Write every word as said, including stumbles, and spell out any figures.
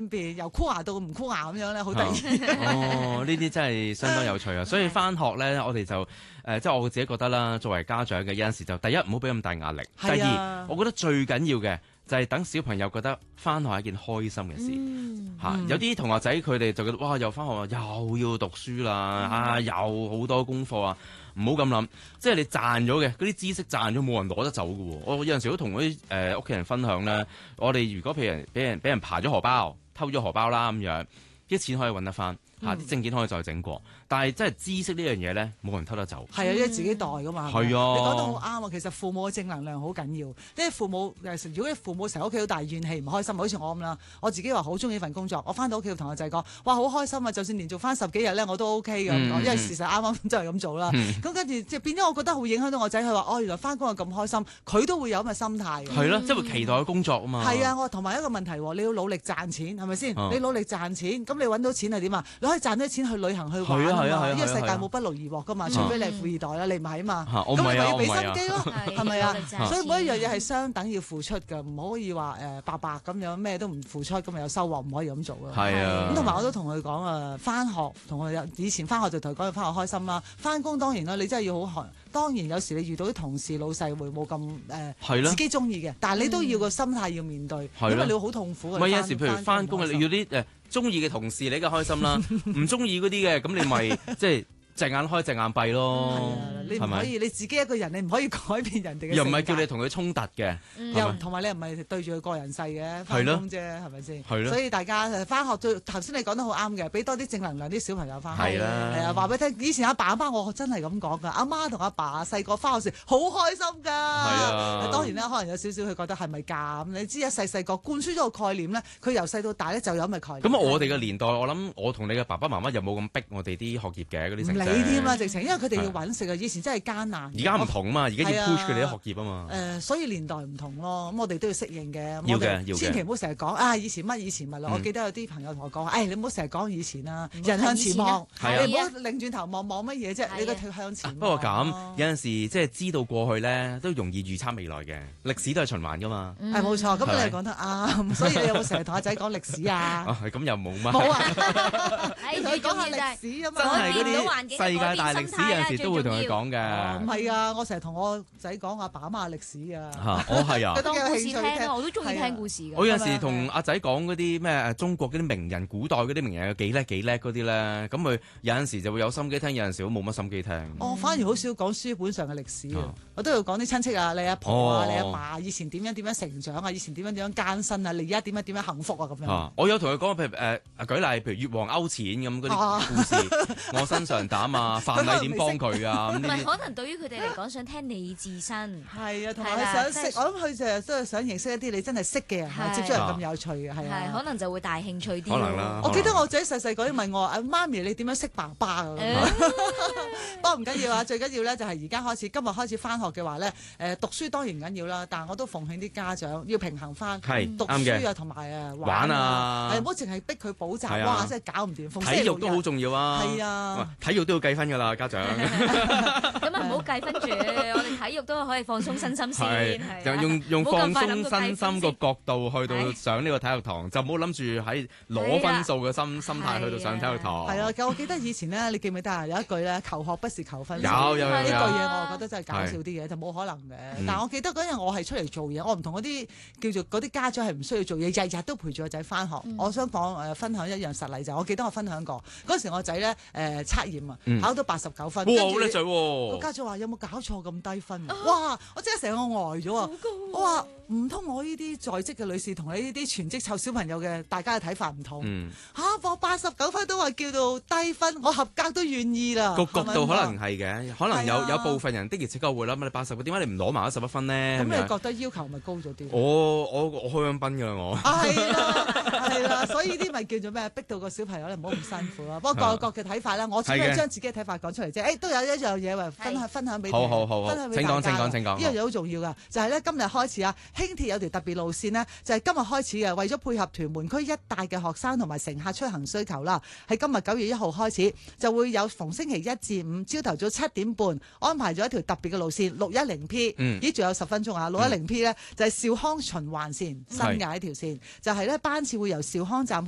分別，由箍牙到唔箍牙咁樣咧，好得意。 哦，呢啲真係相當有趣啊！所以翻學咧，我哋就誒、呃，即係我自己覺得啦，作為家長嘅有陣時就第一唔好俾咁大壓力，第二我覺得最緊要嘅就係等小朋友覺得翻學係一件開心嘅事嚇、 嗯啊。有啲同學仔佢哋就覺得哇，又翻學又要讀書啦，嗯、啊又好多功課啊，唔好咁諗。即係你賺咗嘅嗰啲知識賺咗，冇人攞得走㗎喎。我有陣時都同嗰啲誒屋企人分享咧，我哋如果譬如俾人俾人爬咗荷包、偷咗荷包啦咁樣，啲錢可以揾得翻。嚇啲證件可以再整過，但係真係知識呢樣嘢咧，冇人偷得走。 係啊，因為自己代噶嘛。 係啊， 你講得好啱啊！其實父母嘅正能量好緊要。即係父母誒，如果啲父母成日屋企好大怨氣、唔開心，好似我咁啦。我自己話好中意份工作，我翻到屋企同我仔講：哇，好開心啊！就算連續翻十幾日咧，我都 OK 嘅、嗯。因為事實啱啱就係咁做啦。咁跟住即係變咗，我覺得會影響到我仔。佢話：哦，原來翻工係咁開心，佢都會有咁嘅心態。 係咯，即係會期待嘅工作啊嘛。 係啊，我同埋一個問題，你要努力賺錢，係咪先？哦、你努力賺錢，咁你揾到錢係點啊？你可以賺到錢去旅行去玩啊嘛，呢個世界冇不勞而獲噶嘛，除非你係富二代啦，你唔係啊嘛，咁你咪要俾心機咯，係咪啊？所以每一樣嘢係相等要付出㗎，唔可以話誒白白咁樣咩都唔付出咁咪有收穫，唔可以咁做咯。 係啊， 咁同埋我都同佢講啊，翻學同佢以前翻學就同佢講，翻學開心啦，翻工當然啦，你真係要好寒。當然有時你遇到啲同事老細會冇咁誒自己中意嘅，但係你都要個心態要面對，因為你會好痛苦嘅。 唔係有時譬如翻工你要啲誒中意嘅同事你梗係開心啦，唔中意嗰啲嘅咁你咪即係隻眼開隻眼閉咯。 你唔可以你自己一個人，你唔可以改變人哋嘅。 又唔係叫你同佢衝突嘅， 又同埋你又唔係對住佢個人世嘅翻工啫，係咪先？ 係咯。 所以大家翻學最頭先你講得好啱嘅，俾多啲正能量啲小朋友翻學。 係啦。 係啊，話俾你聽，以前阿爸阿媽我真係咁講㗎，阿媽同阿爸細個翻學時好開心㗎。係啊。 當然啦，可能有少少佢覺得係咪㗎？咁你知啊，細細個灌輸咗個概念咧，佢由細到大咧就有咁嘅概念。 咁我哋嘅年代，我諗我同你嘅爸爸媽媽又冇咁逼我哋啲學業嘅嗰啲成績。 唔理添啦，直情，因為佢哋要揾食啊，以前真係艱難。 而家唔同啊嘛，而家要 push 佢哋啲學業啊嘛。 誒，所以年代唔同咯，咁我哋都要適應嘅。 要嘅，要嘅。 千祈唔好成日講啊，以前乜以前乜啦。我記得有啲朋友同我講，誒，你唔好成日講以前啦，人向前望，你唔好擰轉頭望望乜嘢啫，你個跳向前。 不過咁有陣時即係知道過去咧，都容易預測未來嘅。歷史都係循環噶嘛。 係冇錯，咁你講得啱。所以你有冇成日同阿仔講歷史啊？ 咁又冇乜。 冇啊。你同佢講下歷史啊嘛。 真係嗰啲世界大歷史有陣時都會同佢講嘅。 唔係啊，我成日同我仔講阿爸阿媽歷史啊。 嚇，我係啊。 當故事聽，我都中意聽故事嘅。 我有陣時同阿仔講嗰啲咩誒中國嗰啲名人，古代嗰啲名人有幾叻幾叻嗰啲咧，咁佢有陣時就會有心機聽，有陣時都冇乜心機聽。 我反而好少講書本上嘅歷史啊，我都要講啲親戚啊，你阿婆啊，你阿爸以前點樣點樣成長啊，以前點樣點樣艱辛啊，你而家點樣點樣幸福啊咁樣。 我有同佢講，譬如誒舉例，譬如越王勾踐咁嗰啲故事，我身上膽啊，范蠡點幫佢啊，咁呢啲。 可能對於佢哋嚟講，想聽你自身。 係啊，同埋佢想識，我諗佢成日都係想認識一啲你真係識嘅人，接觸人咁有趣嘅，係啊。 可能就會大興趣啲。 可能啦。 我記得我仔細細個都問我啊，媽咪你點樣識爸爸㗎？不過唔緊要啊，最緊要咧就係而家開始，今日開始翻學嘅話咧，誒讀書當然緊要啦，但係我都奉勸啲家長要平衡翻，讀書啊同埋誒玩啊，係唔好淨係逼佢補習，哇真係搞唔掂。 體育都好重要啊， 係啊， 體育都要計分㗎啦，家長。 咁啊唔好計分住，我哋體育都可以放鬆身心先， 就用用放鬆身心個角度去到上呢個體育堂，就唔好諗住喺攞分數嘅心心態去到上體育堂。 係啊，我記得以前咧，你記唔記得啊？有一句咧，求學不是求分數。 有有有呢句嘢，我覺得真係搞笑啲嘅，就冇可能嘅。但係我記得嗰日我係出嚟做嘢，我唔同嗰啲叫做嗰啲家長係唔需要做嘢，日日都陪住個仔翻學。我想講誒分享一樣實例就係，我記得我分享過嗰時我仔咧誒測驗啊，考到八十九分。 哇！好叻仔喎！ 個家長話有冇搞錯咁低分？哇！我真係成個呆咗啊！我話唔通我呢啲在職嘅女士同你呢啲全職湊小朋友嘅大家嘅睇法唔同？嚇！我八十九分都話叫做低分，我合格都願意啦。 個角度可能係嘅，可能有有部分人的而且確會諗，你八十個點解你唔攞埋一十一分呢？ 咁你覺得要求咪高咗啲？ 我我我開香檳㗎啦我。 係啦係啦，所以呢啲咪叫做咩？逼到個小朋友咧唔好咁辛苦啦。不過各有各嘅睇法啦，我只係將自己嘅睇法講出嚟啫。誒都有一樣嘢話分享分享俾你。 好好好好，請講請講請講。 呢樣嘢好重要㗎，就係咧今日開始啊，輕鐵有條特別路線呢，就係今日開始嘅，為咗配合屯門區一帶嘅學生同埋乘客出行需求啦，喺今日九月一號開始就會有逢星期一至五朝頭早七點半安排咗一條特別嘅路線六一零 P， 咦仲有十分鐘啊，六一零 P 呢，就係兆康循環線新嘅一條線，就係咧班次會由兆康站